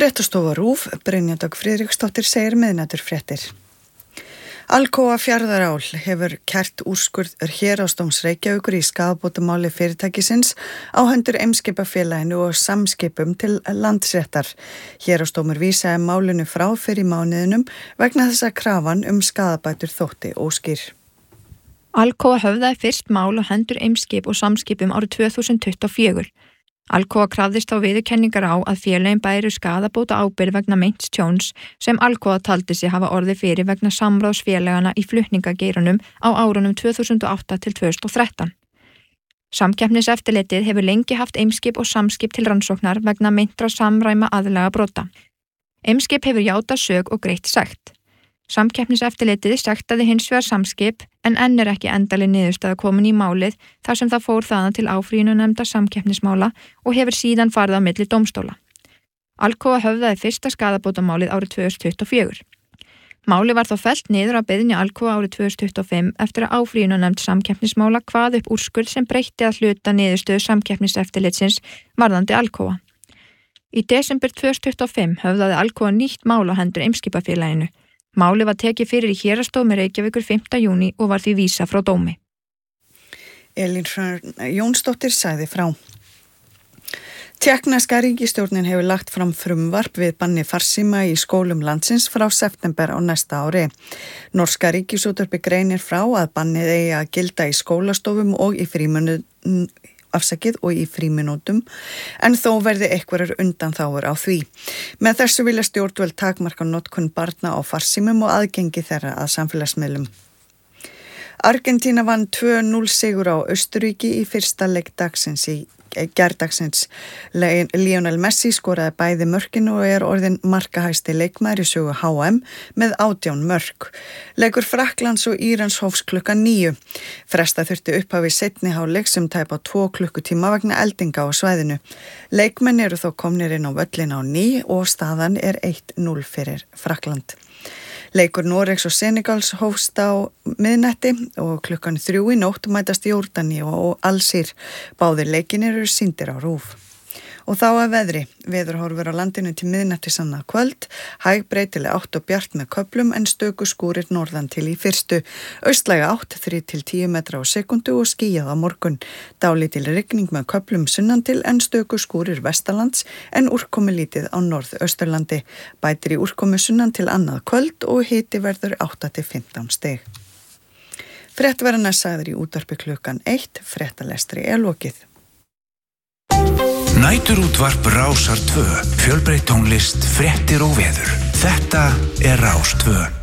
Fréttastofa RÚV, Brynja Dögg Friðriksdóttir segir miðnæturfréttir. Alcoa Fjarðarál hefur kært úrskurð Héraðsdóms Reykjavíkur í skaðabótamáli fyrirtækisins á hendur Eimskipafélaginu og Samskipum til Landsréttar. Héraðsdómur vísaði málinu frá fyrr í mánuðinum vegna þess að krafan skaðabætur þótti óskýr. Alcoa höfðaði fyrst mál á hendur Eimskip og Samskipum árið 2024. Alcoa krafðist á viðurkenningar á að félögin bæru skaðabóta ábyrgð vegna meints tjóns sem Alcoa taldi sig hafa orðið fyrir vegna samráðsfélagana í flutningageiranum á árunum 2008 til 2013. Samkeppniseftirlitið hefur lengi haft Eimskip og Samskip til rannsóknar vegna meintra samræma aðlaga brota. Eimskip hefur játað sök og greitt sekt. Samkeppniseftirlitið sektaði hins vegar Samskip en enn ekki endaleg niðurstaða komin í málið þar sem það fór þaðan til áfrýjunarnefndar samkeppnismála og hefur síðan farið á milli dómstóla. Alcoa höfðaði fyrsta skaðabótamálið árið 2024. Málið var þó fellt niður að beiðni Alcoa árið 2025 eftir að áfrýjunarnefnd samkeppnismála kvað upp úrskurð sem breytti að hluta niðurstöðu samkeppniseftirlitsins varðandi Alcoa. Í desember 2025 höfðaði Alcoa nýtt mál á hendur Eimskipafélaginu. Málið var tekið fyrir í Héraðsdómi Reykjavíkur 5. júní og var því vísað frá dómi. Elín Jónsdóttir sagði frá. Tékkneska ríkisstjórnin hefur lagt fram frumvarp við banni farsíma í skólum landsins frá september á næsta ári. Norska ríkisútvarpið greinir frá að bannið eigi að gilda í skólastofum og í frímínútum, en þó verði einhverjar undanþágur á því. Með þessu vilja stjórnvöld takmarka notkun barna á farsímum og aðgengi þeirra að samfélagsmiðlum. Argentína vann 2-0 sigur á Austurríki í fyrsta leik dagsins í gærdagsins. Lionel Messi skoraði bæði mörkin og orðinn markahæsti leikmaður í sögu HM með 18 mörk. Leikur Frakklands og Írans hófst klukkan 9. Fresta þurfti upphafi seinni hálfleik sem tæpa 2 klukkutíma vegna eldinga á svæðinu. Leikmenn eru þó komnir inn á völlin á ný og staðan 1-0 fyrir Frakkland. Leikur Noregs og Senegals hófst á miðnætti og klukkan 3 í nótt mætast Jórdaníu og Alsír. Báðir leikirnir eru sýndir á RÚV. Og þá að veðri. Veðurhorfur á landinu til miðnætti annað kvöld. Hæg breytileg 8 og bjart með köflum en stöku skúrir norðan til í fyrstu. Austlæga 8, 3-10 metra á sekundu og skýjað á morgun. Dálítil rigning með köflum sunnan til en stöku skúrir vestanlands en úrkomi lítið á norðausturlandi. Bætir í úrkomi sunnan til annað kvöld og hiti verður 8-15 stig. Fréttverðarnar sagðir í útvarpi klukkan 1, fréttalestri lokið. Næturútvarp Rásar 2, fjölbreytt tónlist, fréttir og veður. Þetta Rás 2.